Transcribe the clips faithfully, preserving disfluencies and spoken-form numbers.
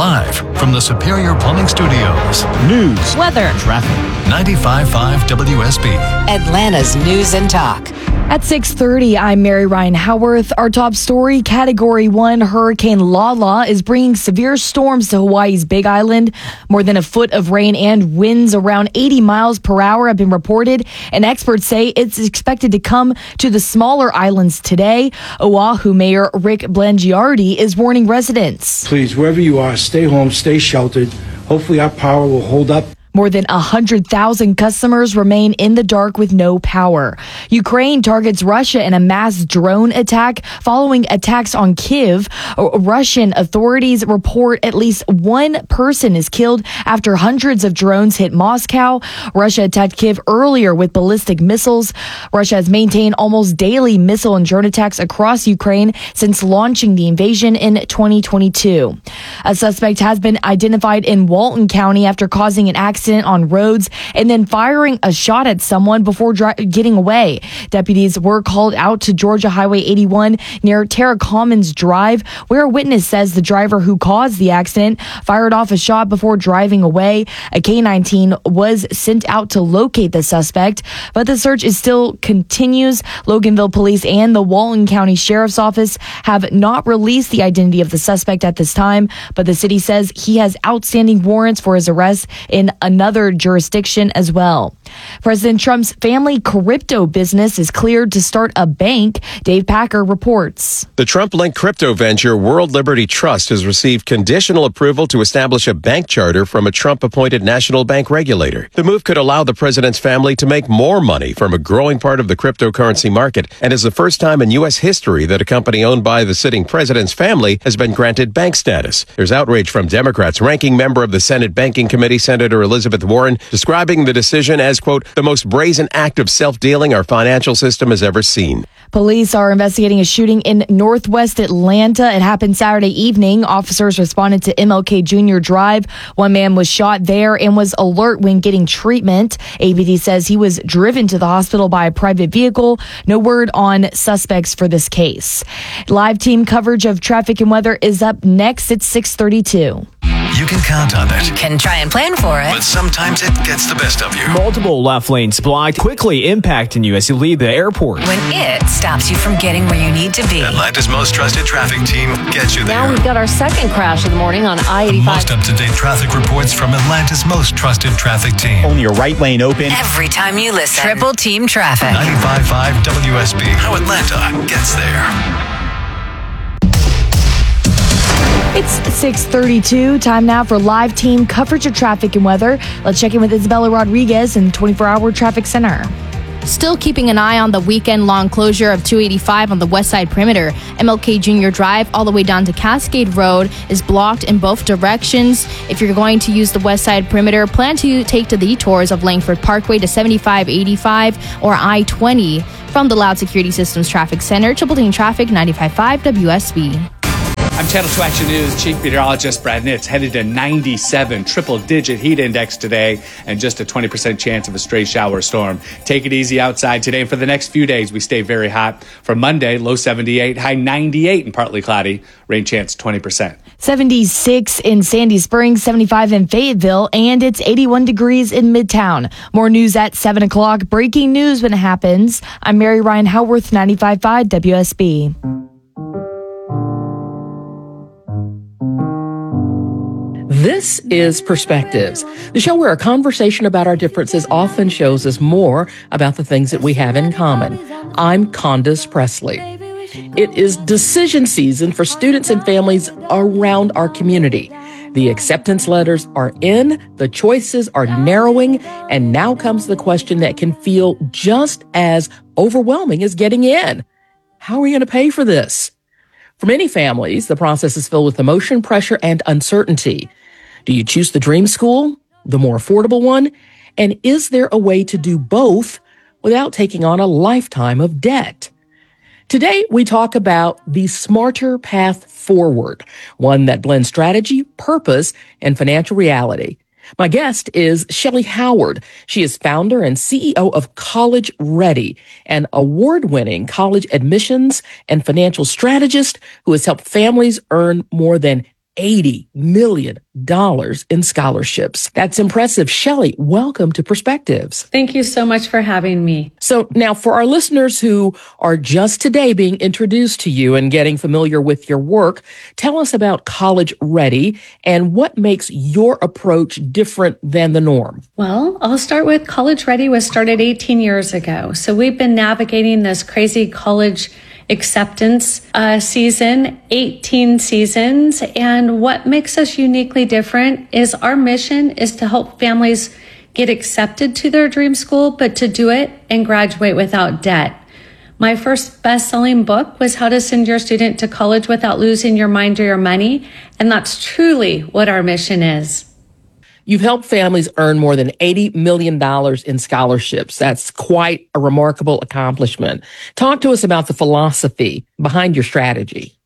Live from the Superior Plumbing Studios. News, weather, traffic. ninety-five point five W S B. Atlanta's News and Talk. At six thirty, I'm Mary Ryan Howarth. Our top story, Category one Hurricane Lala is bringing severe storms to Hawaii's Big Island. More than a foot of rain and winds around eighty miles per hour have been reported, and experts say it's expected to come to the smaller islands today. Oahu Mayor Rick Blangiardi is warning residents. Please, wherever you are, stay home, stay sheltered. Hopefully our power will hold up. More than one hundred thousand customers remain in the dark with no power. Ukraine targets Russia in a mass drone attack following attacks on Kyiv. Russian authorities report at least one person is killed after hundreds of drones hit Moscow. Russia attacked Kyiv earlier with ballistic missiles. Russia has maintained almost daily missile and drone attacks across Ukraine since launching the invasion in twenty twenty-two. A suspect has been identified in Walton County after causing an accident on roads and then firing a shot at someone before dri- getting away. Deputies were called out to Georgia Highway eighty-one near Terra Commons Drive, where a witness says the driver who caused the accident fired off a shot before driving away. A K nine team was sent out to locate the suspect, but the search is still continues. Loganville Police and the Walton County Sheriff's Office have not released the identity of the suspect at this time, but the city says he has outstanding warrants for his arrest in another jurisdiction as well. President Trump's family crypto business is cleared to start a bank. Dave Packer reports. The Trump-linked crypto venture World Liberty Trust has received conditional approval to establish a bank charter from a Trump-appointed national bank regulator. The move could allow the president's family to make more money from a growing part of the cryptocurrency market and is the first time in U S history that a company owned by the sitting president's family has been granted bank status. There's outrage from Democrats. Ranking member of the Senate Banking Committee, Senator Elizabeth Warren, describing the decision as, quote, the most brazen act of self-dealing our financial system has ever seen. Police are investigating a shooting in Northwest Atlanta. It happened Saturday evening. Officers responded to M L K Junior Drive. One man was shot there and was alert when getting treatment. A P D says he was driven to the hospital by a private vehicle. No word on suspects for this case. Live team coverage of traffic and weather is up next at six thirty-two. You can count on it. Can try and plan for it. But sometimes it gets the best of you. Multiple left lanes blocked, quickly impacting you as you leave the airport. When it stops you from getting where you need to be. Atlanta's most trusted traffic team gets you there. Now we've got our second crash of the morning on I eighty-five. Most up-to-date traffic reports from Atlanta's most trusted traffic team. Only your right lane open. Every time you listen. Triple Team Traffic. ninety-five point five W S B. How Atlanta gets there. It's six thirty-two. Time now for live team coverage of traffic and weather. Let's check in with Isabella Rodriguez in the twenty-four hour Traffic Center. Still keeping an eye on the weekend-long closure of two eighty-five on the west side perimeter. M L K Junior Drive all the way down to Cascade Road is blocked in both directions. If you're going to use the west side perimeter, plan to take the detours of Langford Parkway to seventy-five eighty-five or I twenty. From the Loud Security Systems Traffic Center, Triple Team Traffic, ninety-five point five W S B. I'm Channel two Action News Chief Meteorologist Brad Nitz. Headed to ninety-seven, triple-digit heat index today, and just a twenty percent chance of a stray shower or storm. Take it easy outside today, and for the next few days, we stay very hot. For Monday, low seventy-eight, high ninety-eight, and partly cloudy. Rain chance twenty percent. seventy-six in Sandy Springs, seventy-five in Fayetteville, and it's eighty-one degrees in Midtown. More news at seven o'clock. Breaking news when it happens. I'm Mary Ryan Howarth, ninety-five point five W S B. This is Perspectives, the show where a conversation about our differences often shows us more about the things that we have in common. I'm Candace Presley. It is decision season for students and families around our community. The acceptance letters are in, the choices are narrowing, and now comes the question that can feel just as overwhelming as getting in. How are we going to pay for this? For many families, the process is filled with emotion, pressure, and uncertainty. Do you choose the dream school, the more affordable one? And is there a way to do both without taking on a lifetime of debt? Today, we talk about the smarter path forward, one that blends strategy, purpose, and financial reality. My guest is Shelley Howard. She is founder and C E O of College Ready, an award-winning college admissions and financial strategist who has helped families earn more than eighty million dollars in scholarships. That's impressive. Shelley, welcome to Perspectives. Thank you so much for having me. So now for our listeners who are just today being introduced to you and getting familiar with your work, tell us about College Ready and what makes your approach different than the norm. Well, I'll start with College Ready was started eighteen years ago. So we've been navigating this crazy college acceptance uh, season, eighteen seasons. And what makes us uniquely different is our mission is to help families get accepted to their dream school, but to do it and graduate without debt. My first best-selling book was How to Send Your Student to College Without Losing Your Mind or Your Money. And that's truly what our mission is. You've helped families earn more than eighty million dollars in scholarships. That's quite a remarkable accomplishment. Talk to us about the philosophy behind your strategy.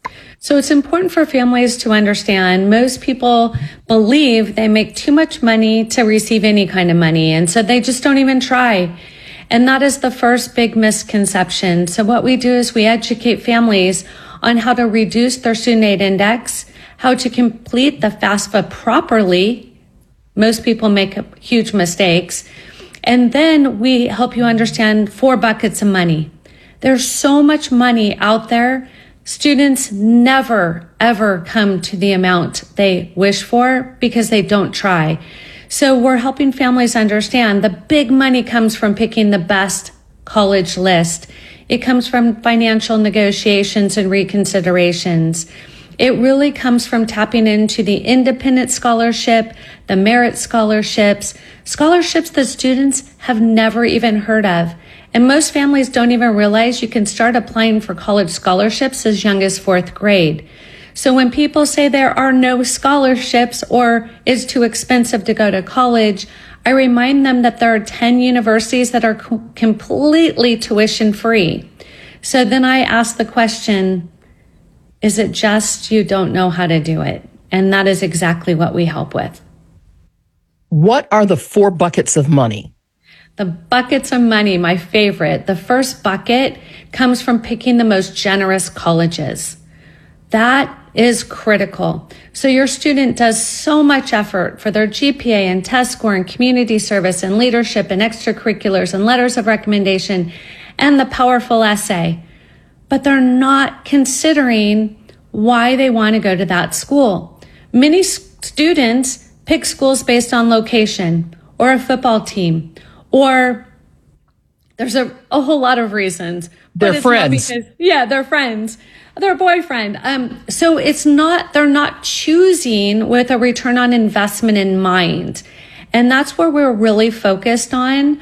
So it's important for families to understand most people believe they make too much money to receive any kind of money, and so they just don't even try. And that is the first big misconception. So what we do is we educate families on how to reduce their student aid index, how to complete the FAFSA properly. Most people make huge mistakes. And then we help you understand four buckets of money. There's so much money out there. Students never, ever come to the amount they wish for because they don't try. So we're helping families understand the big money comes from picking the best college list. It comes from financial negotiations and reconsiderations. It really comes from tapping into the independent scholarship, the merit scholarships, scholarships that students have never even heard of. And most families don't even realize you can start applying for college scholarships as young as fourth grade. So when people say there are no scholarships or it's too expensive to go to college, I remind them that there are ten universities that are co- completely tuition free. So then I ask the question, is it just you don't know how to do it? And that is exactly what we help with. What are the four buckets of money? The buckets of money, my favorite. The first bucket comes from picking the most generous colleges. That is critical. So your student does so much effort for their G P A and test score and community service and leadership and extracurriculars and letters of recommendation and the powerful essay. But they're not considering why they want to go to that school. Many students pick schools based on location or a football team, or there's a, a whole lot of reasons. They're friends. Because, yeah, they're friends. Their boyfriend. Um, so it's not, they're not choosing with a return on investment in mind. And that's where we're really focused on.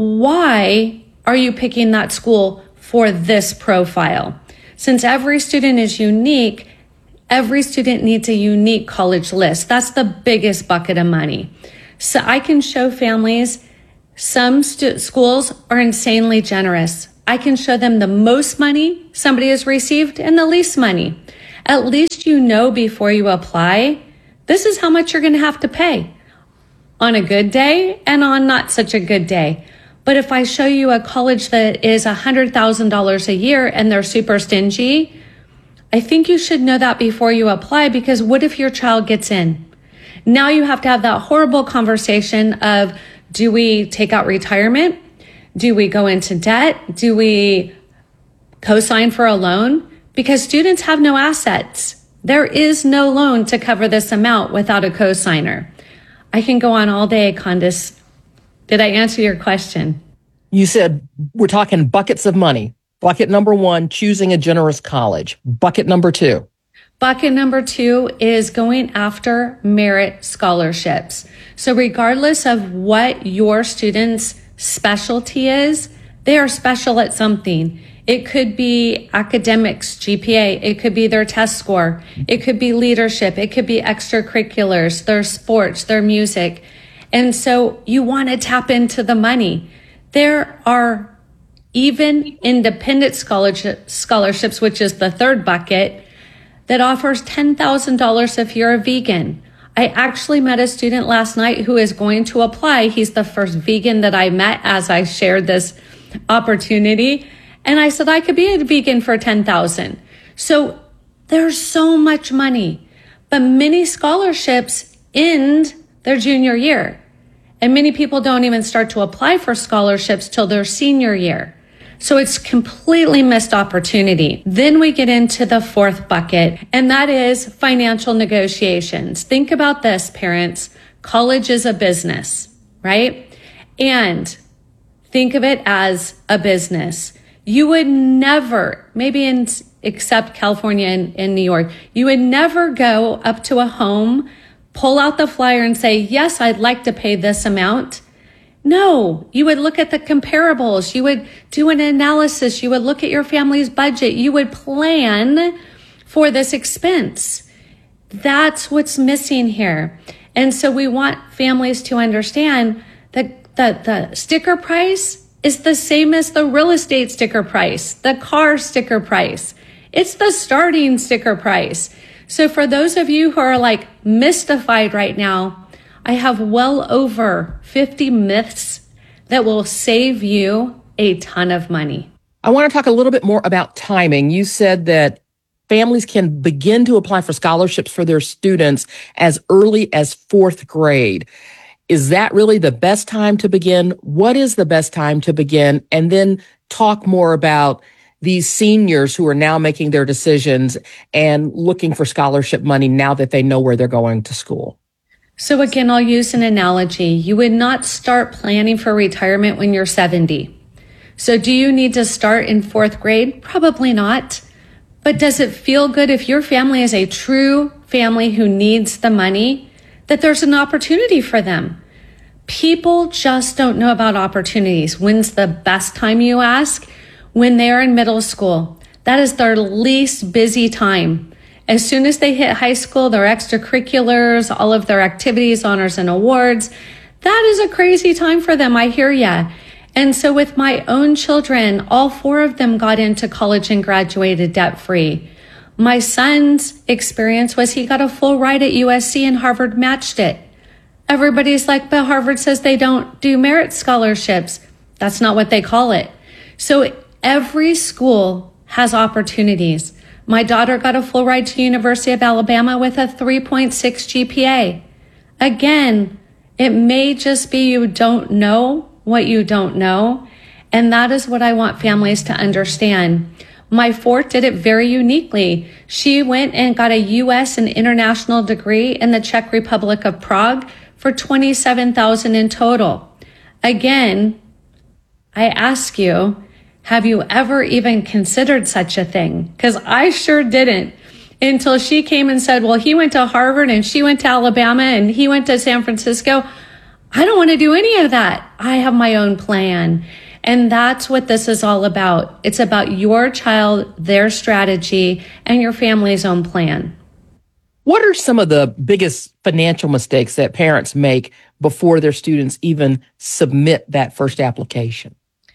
Why are you picking that school for this profile? Since every student is unique, every student needs a unique college list. That's the biggest bucket of money. So I can show families some stu- schools are insanely generous. I can show them the most money somebody has received and the least money. At least you know before you apply, this is how much you're going to have to pay on a good day and on not such a good day. But if I show you a college that is one hundred thousand dollars a year and they're super stingy, I think you should know that before you apply, because what if your child gets in? Now you have to have that horrible conversation of, do we take out retirement? Do we go into debt? Do we co-sign for a loan? Because students have no assets. There is no loan to cover this amount without a co-signer. I can go on all day, Candace. Did I answer your question? You said we're talking buckets of money. Bucket number one, choosing a generous college. Bucket number two. Bucket number two is going after merit scholarships. So regardless of what your student's specialty is, they are special at something. It could be academics, G P A. It could be their test score. It could be leadership. It could be extracurriculars, their sports, their music. And so you want to tap into the money. There are even independent scholarship, scholarships, which is the third bucket, that offers ten thousand dollars if you're a vegan. I actually met a student last night who is going to apply. He's the first vegan that I met as I shared this opportunity. And I said, I could be a vegan for ten thousand dollars. So there's so much money. But many scholarships end their junior year. And many people don't even start to apply for scholarships till their senior year. So it's completely missed opportunity. Then we get into the fourth bucket, and that is financial negotiations. Think about this, parents. College is a business, right? And think of it as a business. You would never, maybe in except California and, and New York, you would never go up to a home, pull out the flyer and say, yes, I'd like to pay this amount. No, you would look at the comparables. You would do an analysis. You would look at your family's budget. You would plan for this expense. That's what's missing here. And so we want families to understand that the, the sticker price is the same as the real estate sticker price, the car sticker price. It's the starting sticker price. So for those of you who are like mystified right now, I have well over fifty myths that will save you a ton of money. I want to talk a little bit more about timing. You said that families can begin to apply for scholarships for their students as early as fourth grade. Is that really the best time to begin? What is the best time to begin? And then talk more about these seniors who are now making their decisions and looking for scholarship money now that they know where they're going to school. So again, I'll use an analogy. You would not start planning for retirement when you're seventy. So do you need to start in fourth grade? Probably not. But does it feel good if your family is a true family who needs the money, that there's an opportunity for them? People just don't know about opportunities. When's the best time, you ask? When they're in middle school. That is their least busy time. As soon as they hit high school, their extracurriculars, all of their activities, honors, and awards, that is a crazy time for them. I hear ya. And so with my own children, all four of them got into college and graduated debt-free. My son's experience was he got a full ride at U S C and Harvard matched it. Everybody's like, but Harvard says they don't do merit scholarships. That's not what they call it. So every school has opportunities. My daughter got a full ride to University of Alabama with a three point six G P A. Again, it may just be you don't know what you don't know. And that is what I want families to understand. My fourth did it very uniquely. She went and got a U S and international degree in the Czech Republic of Prague for twenty-seven thousand dollars in total. Again, I ask you, have you ever even considered such a thing? Because I sure didn't until she came and said, well, he went to Harvard and she went to Alabama and he went to San Francisco. I don't want to do any of that. I have my own plan. And that's what this is all about. It's about your child, their strategy, and your family's own plan. What are some of the biggest financial mistakes that parents make before their students even submit that first application?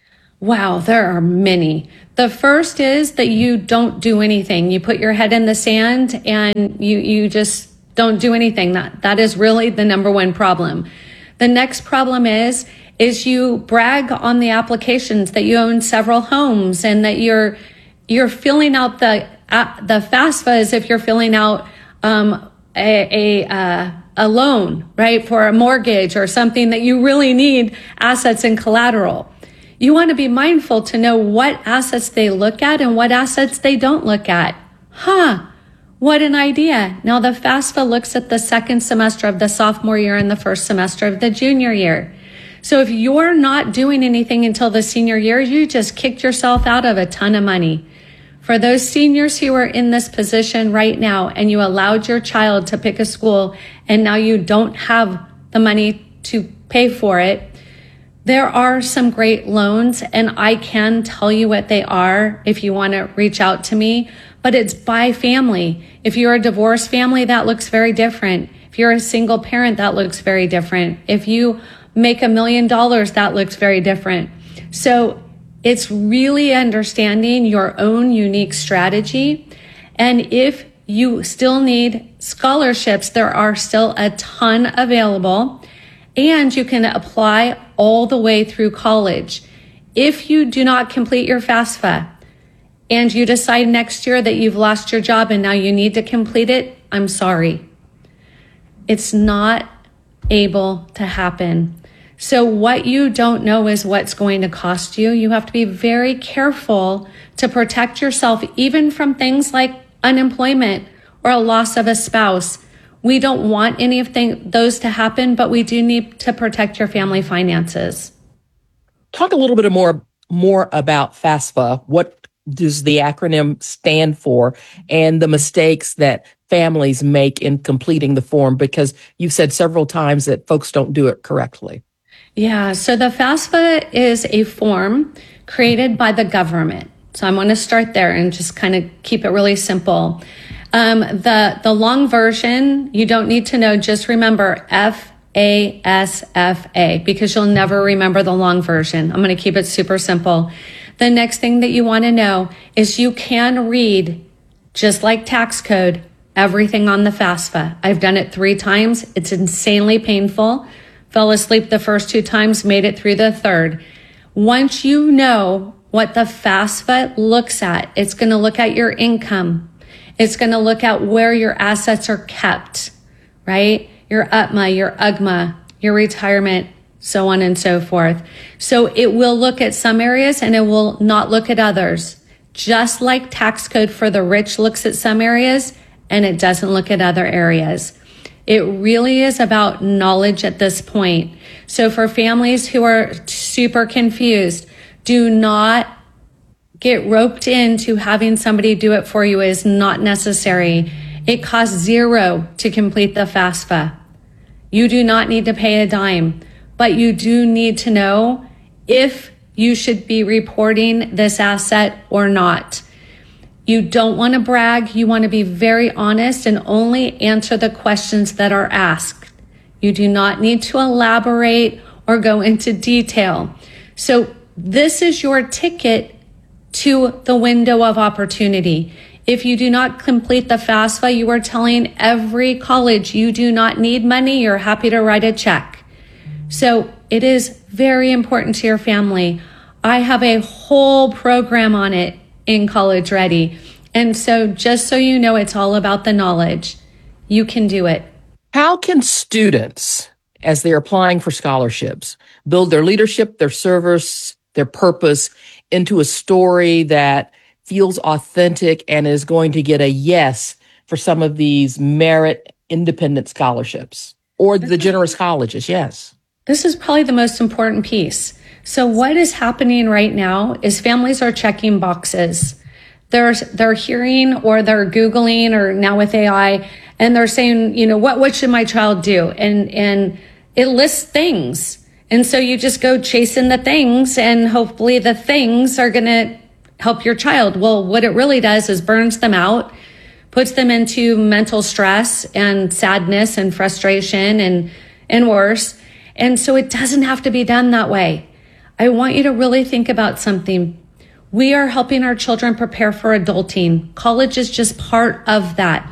Wow, there are many. The first is that you don't do anything. You put your head in the sand and you, you just don't do anything. That, that is really the number one problem. The next problem is, is you brag on the applications that you own several homes and that you're, you're filling out the, uh, the FAFSA as if you're filling out, um, a, a, uh, a loan, right? For a mortgage or something that you really need assets and collateral. You want to be mindful to know what assets they look at and what assets they don't look at. Huh, what an idea. Now the FAFSA looks at the second semester of the sophomore year and the first semester of the junior year. So if you're not doing anything until the senior year, you just kicked yourself out of a ton of money. For those seniors who are in this position right now and you allowed your child to pick a school and now you don't have the money to pay for it, there are some great loans, and I can tell you what they are if you want to reach out to me, but it's by family. If you're a divorced family, that looks very different. If you're a single parent, that looks very different. If you make a million dollars, that looks very different. So it's really understanding your own unique strategy. And if you still need scholarships, there are still a ton available. And you can apply all the way through college. If you do not complete your FAFSA and you decide next year that you've lost your job and now you need to complete it, I'm sorry. It's not able to happen. So what you don't know is what's going to cost you. You have to be very careful to protect yourself, even from things like unemployment or a loss of a spouse. We don't want any of th- those to happen, but we do need to protect your family finances. Talk a little bit more, more about FAFSA. What does the acronym stand for, and the mistakes that families make in completing the form? Because you've said several times that folks don't do it correctly. Yeah, so the FAFSA is a form created by the government. So I'm going to start there and just kind of keep it really simple. Um, the, the long version, you don't need to know, just remember F A S F A, because you'll never remember the long version. I'm going to keep it super simple. The next thing that you want to know is you can read, just like tax code, everything on the FAFSA. I've done it three times. It's insanely painful. Fell asleep the first two times, made it through the third. Once you know what the FAFSA looks at, it's going to look at your income. It's going to look at where your assets are kept, right? Your U T M A, your U G M A, your retirement, so on and so forth. So it will look at some areas and it will not look at others. Just like tax code for the rich looks at some areas and it doesn't look at other areas. It really is about knowledge at this point. So for families who are super confused, do not get roped into having somebody do it for you. It is not necessary. It costs zero to complete the FAFSA. You do not need to pay a dime, but you do need to know if you should be reporting this asset or not. You don't want to brag. You want to be very honest and only answer the questions that are asked. You do not need to elaborate or go into detail. So this is your ticket to the window of opportunity. If you do not complete the FAFSA, you are telling every college you do not need money. You're happy to write a check. So it is very important to your family. I have a whole program on it in College Ready. And so just so you know, it's all about the knowledge. You can do it. How can students, as they're applying for scholarships, build their leadership, their service, their purpose into a story that feels authentic and is going to get a yes for some of these merit independent scholarships or the generous colleges? Yes. This is probably the most important piece. So what is happening right now is families are checking boxes. They're, they're hearing or they're Googling or now with A I and they're saying, you know, what, what should my child do? And, and it lists things. And so you just go chasing the things and hopefully the things are going to help your child. Well, what it really does is burns them out, puts them into mental stress and sadness and frustration and, and worse. And so it doesn't have to be done that way. I want you to really think about something. We are helping our children prepare for adulting. College is just part of that.